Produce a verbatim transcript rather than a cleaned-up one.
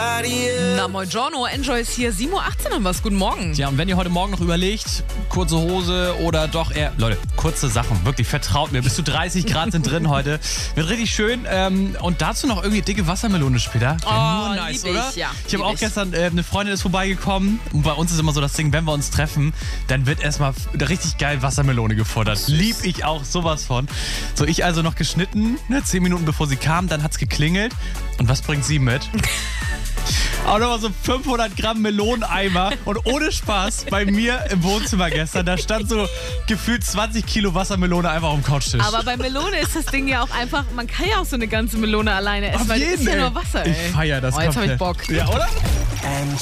Na, buongiorno, Enjoy ist hier, sieben Uhr achtzehn und was, guten Morgen. Ja, und wenn ihr heute Morgen noch überlegt, kurze Hose oder doch eher, Leute, kurze Sachen, wirklich, vertraut mir, bis zu dreißig Grad sind drin heute. Wird richtig schön ähm, und dazu noch irgendwie dicke Wassermelone später. Oh, nur nice, lieb oder? ich, ja, ich habe lieb auch ich. gestern, äh, eine Freundin ist vorbeigekommen und bei uns ist immer so das Ding, wenn wir uns treffen, dann wird erstmal richtig geil Wassermelone gefordert. Lieb ich auch sowas von. So, ich also noch geschnitten, ne, zehn Minuten bevor sie kam, dann hat's geklingelt. Und was bringt sie mit? Auch nochmal so fünfhundert Gramm Meloneneimer und ohne Spaß bei mir im Wohnzimmer gestern, da stand so gefühlt zwanzig Kilo Wassermelone einfach auf dem Couchtisch. Aber bei Melone ist das Ding ja auch einfach, man kann ja auch so eine ganze Melone alleine essen, Auf weil jeden, das ist ja ey. nur Wasser, ey. Ich feier das Oh, jetzt hab ich komplett. Bock. Ja, oder?